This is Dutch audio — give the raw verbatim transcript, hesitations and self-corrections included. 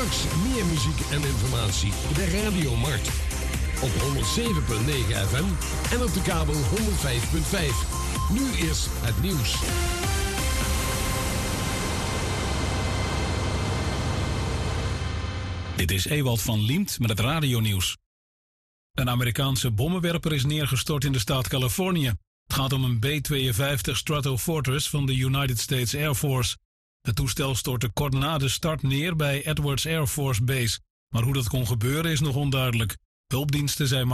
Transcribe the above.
Straks meer muziek en informatie bij Radio Mart. Op honderd zeven komma negen F M en op de kabel honderd vijf komma vijf. Nu is het nieuws. Dit is Ewald van Liemt met het radionieuws. Een Amerikaanse bommenwerper is neergestort in de staat Californië. Het gaat om een B tweeënvijftig Stratofortress van de United States Air Force. Het toestel stortte kort na de start neer bij Edwards Air Force Base. Maar hoe dat kon gebeuren is nog onduidelijk. Hulpdiensten zijn